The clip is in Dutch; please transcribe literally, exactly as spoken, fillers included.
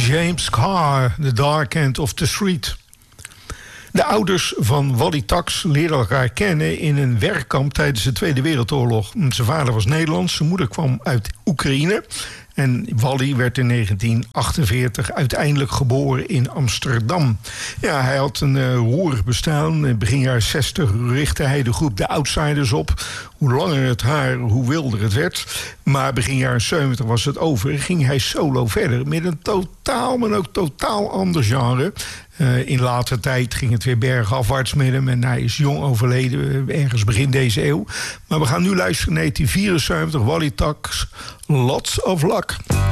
James Carr, The Dark End of the Street. De ouders van Wally Tax leren elkaar kennen in een werkkamp tijdens de Tweede Wereldoorlog. Zijn vader was Nederlands, zijn moeder kwam uit Oekraïne. En Wally werd in negentien achtenveertig uiteindelijk geboren in Amsterdam. Ja, hij had een uh, roerig bestaan. In begin jaren zestig richtte hij de groep de Outsiders op. Hoe langer het haar, hoe wilder het werd. Maar begin jaren zeventig was het over. Ging hij solo verder met een totaal, maar ook totaal ander genre. Uh, in later tijd ging het weer bergafwaarts met hem. En hij is jong overleden, ergens begin deze eeuw. Maar we gaan nu luisteren naar negentien vierenzeventig. Wally Tax, Lots of Luck.